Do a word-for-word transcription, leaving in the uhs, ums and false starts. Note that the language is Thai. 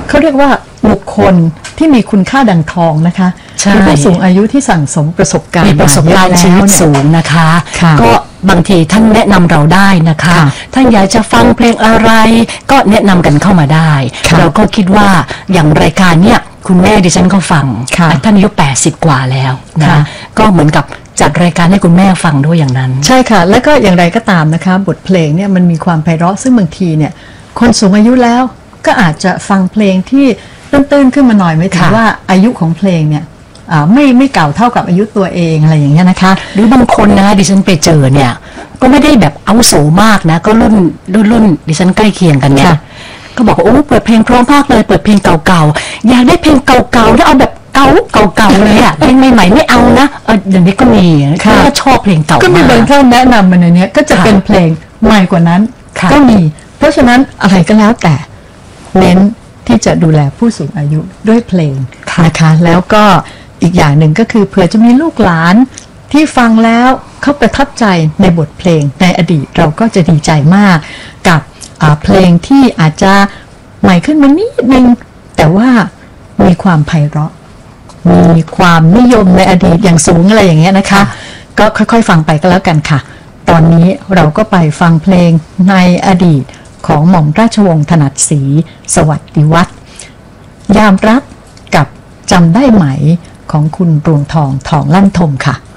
เขาเรียกว่าบุคคลที่มีคุณค่าดังทองนะคะคือผู้สูงอายุที่สั่งสมประสบการณ์มีประสบการณ์ชีวิตสูงนะคะก็บางทีท่านแนะนำเราได้นะคะท่านอยากจะฟังเพลงอะไรก็แนะนำกันเข้ามาได้เราก็คิดว่าอย่างรายการเนี้ยคุณแม่ดิฉันก็ฟังท่านอายุแปดสิบกว่าแล้วนะก็เหมือนกับจัดรายการให้คุณแม่ฟังด้วยอย่างนั้นใช่ค่ะแล้วก็อย่างไรก็ตามนะคะบทเพลงเนี่ยมันมีความไพเราะซึ่งบางทีเนี่ยคนสูงอายุแล้วก็อาจจะฟังเพลงที่ตื้นๆขึ้นมาหน่อยไม่ถึงว่าอายุของเพลงเนี่ยไม่ไม่เก่าเท่ากับอายุตัวเองอะไรอย่างเงี้ยนะคะหรือบางคนนะดิฉันไปเจอเนี่ยก็ไม่ได้แบบอาวุโสมากนะก็รุ่นรุ่นรุ่นดิฉันใกล้เคียงกันเนี่ยก็บอกโอ้เปิดเพลงเพราะมากเลยเปิดเพลงเก่าๆอยากได้เพลงเก่าๆแล้วเอาแบบเก่าเก่าๆเลยอะเพลงใหม่ๆไม่เอานะเออเดี๋ยวนี้ก็มีก็ชอบเพลงเก่าก็มีบางท่านแนะนำมาในนี้ก็จะเป็นเพลงใหม่กว่านั้นก็มีเพราะฉะนั้นอะไรก็แล้วแต่เน้นที่จะดูแลผู้สูงอายุด้วยเพลงนะคะแล้วก็อีกอย่างหนึ่งก็คือเผื่อจะมีลูกหลานที่ฟังแล้วเขาประทับใจในบทเพลงในอดีตเราก็จะดีใจมากกับเพลงที่อาจจะใหม่ขึ้นมานิดนึงแต่ว่ามีความไพเราะมีความนิยมในอดีตอย่างสูงอะไรอย่างเงี้ยนะคะก็ค่อยๆฟังไปก็แล้วกันค่ะตอนนี้เราก็ไปฟังเพลงในอดีตของหม่อมราชวงศ์ถนัดศรีสวัสดิวัฒน์ยามรักกับจำได้ไหมของคุณรวงทองทองลั่นทมค่ะ